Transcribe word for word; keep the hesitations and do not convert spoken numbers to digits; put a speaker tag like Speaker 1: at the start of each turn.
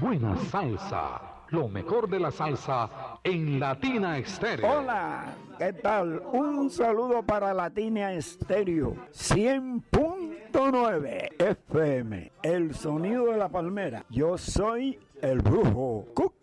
Speaker 1: buena salsa, lo mejor de la salsa en Latina Estéreo.
Speaker 2: Hola, ¿qué tal? Un saludo para Latina Estéreo cien punto nueve F M, el sonido de la palmera. Yo soy el brujo Cuco.